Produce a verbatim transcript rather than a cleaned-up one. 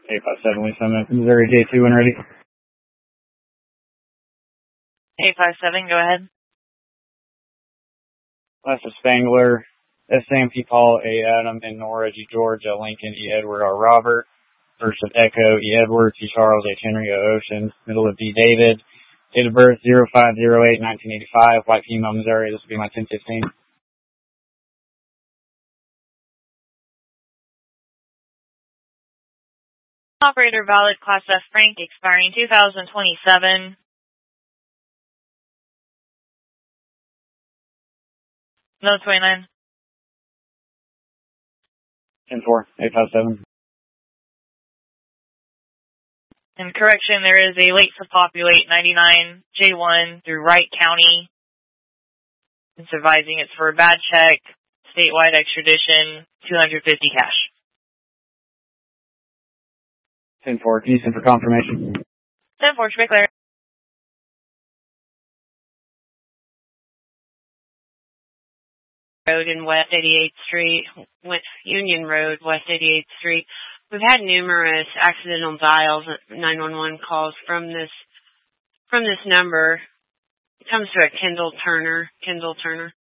eight five seven, Lee Summit, Missouri J two, when ready. eight five seven, go ahead. West of Spangler, S. Sam P. Paul, A. Adam, and Nora G. Georgia, Lincoln, E. Edward, R. Robert. First of Echo, E. Edward, T. Charles, H. Henry, O. Ocean. Middle of D. David. Date of birth, zero five zero eight nineteen eighty-five, white female, Missouri. This will be my ten fifteen. Operator valid Class F Frank expiring two thousand twenty-seven. No twenty-nine. ten four, eight five seven. In correction, there is a late to populate ninety-nine J one through Wright County. It's advising it's for a bad check, statewide extradition, two hundred fifty cash. ten four, can you send for confirmation? ten four, should be clear. Road in West eighty-eighth Street, West Union Road, West eighty-eighth Street. We've had numerous accidental dials, nine one one calls from this from this number. It comes to a Kendall Turner. Kendall Turner.